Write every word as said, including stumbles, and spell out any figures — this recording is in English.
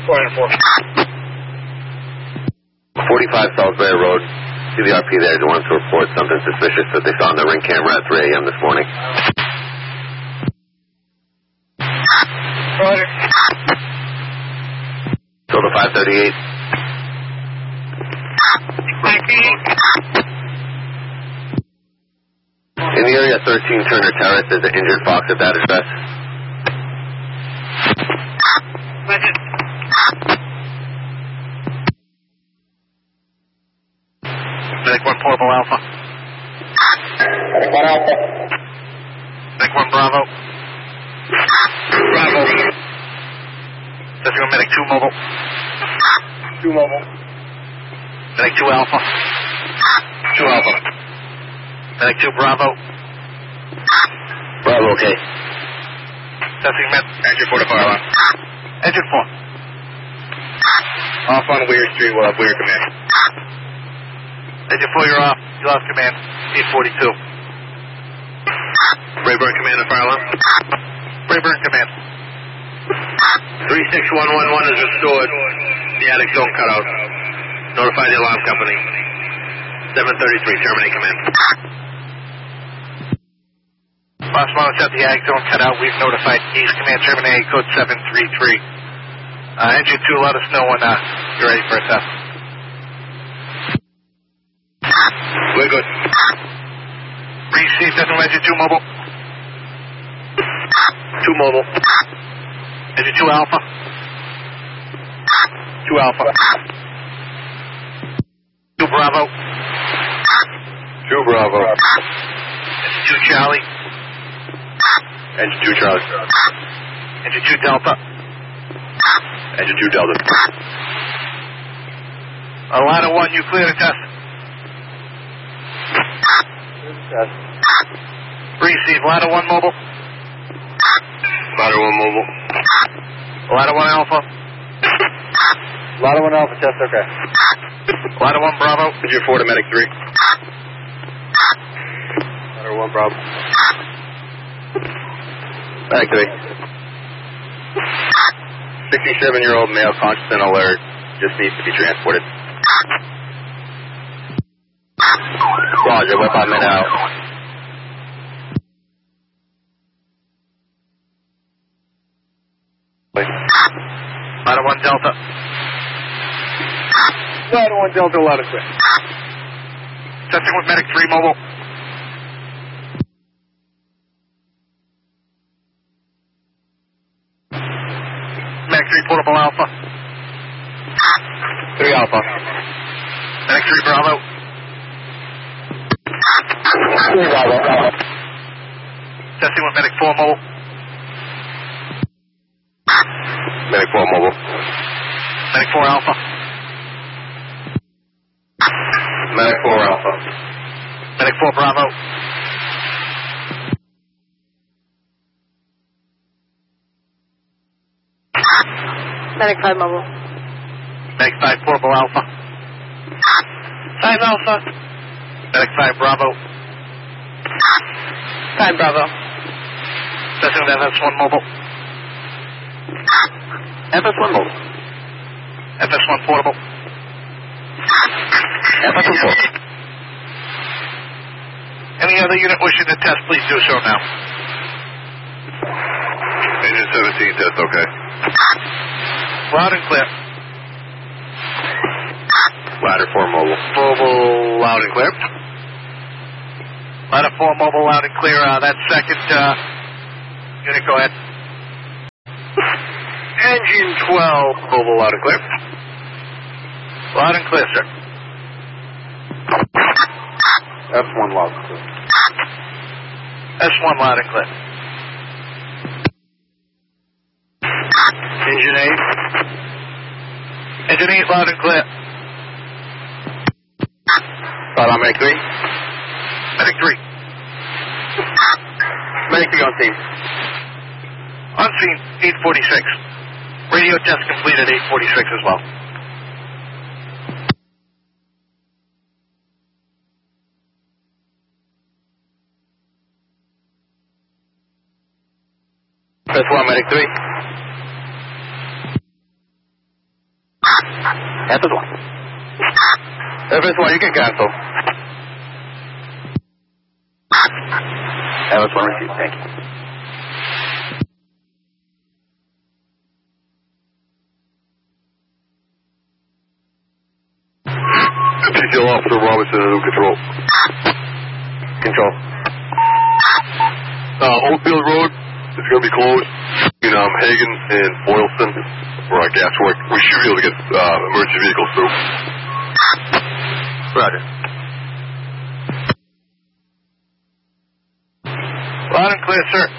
four and four. forty-five Salisbury Road. C V R P there. They wanted to report something suspicious that they saw on the ring camera at three a.m. this morning. Roger. Total five thirty-eight. In the area, thirteen Turner Terrace, there's an injured fox at that address. Roger. Medic one Portable Alpha. Medic one Alpha. Medic one Bravo. Bravo. Testing on Medic two Mobile. Two mobile. Medic two Alpha. Two Alpha. Medic two Bravo. Bravo, okay. Testing Med. Engine four to fire alarm. Engine four. Off on Weir Street, we'll have Weir command. Engine four, you're off. You lost command. eight forty-two. Rayburn command to fire alarm. Rayburn command. three six one one one is restored. The attic zone cut out. Notify the alarm company. seven thirty-three, terminate command. Boss Mountain set the ag zone cut out. We've notified East Command terminate code seven three three. Uh, engine two, let us know when uh, you're ready for a test. We're good. Receive Central Engine two Mobile. Two mobile. Engine two Alpha. Two alpha. two Bravo. Two Bravo. Engine two Charlie. Engine two Charlie. Engine two Delta. Engine two Delta. Atlanta one, you clear the test. Test. Receive Atlanta one Mobile. Ladder one mobile. Atlanta one Alpha. Ladder one alpha, test okay. Atlanta one Bravo. Engine four to medic three. Ladder one Bravo. Medic three. sixty-seven-year-old male conscious and alert. Just needs to be transported. Roger, whip on mid out. Ladder one Delta. Ladder one Delta, ladder quick. Testing with Medic three Mobile. Medic three Portable Alpha. Three alpha. Medic three Bravo. Three Bravo. Testing with Medic four Mobile. Medic four mobile. Medic four Alpha. Medic four alpha. Medic four Bravo. Medic five Mobile. Medic five Portable Alpha. five Alpha. Medic five Bravo. five Bravo. Testing with F S one Mobile. F S one mobile. F S one Portable. F S one portable. Any other unit wishing to test, please do so now. Engine seventeen, test okay. Loud and clear. Ladder four mobile. Mobile, loud and clear. Ladder four Mobile, loud and clear. Uh, that second uh, unit, go ahead. Engine twelve, Mobile, loud and clear. Loud and clear, sir. F one loud and clear. S one, loud and clear. Engine eight. Engine eight, loud and clear. Right on medic three. Medic three. Medic three on scene. On scene, eight forty-six. Radio test completed, eight forty-six as well. That's one, medic three. F S one. F S one, you can cancel. F S one received, thank you. T C L Officer Robinson, new control. Control. Uh, Oldfield Road is going to be closed between um, Hagen and Boylston for our gas work. We should be able to get uh, emergency vehicles through. Roger. Loud and clear, sir.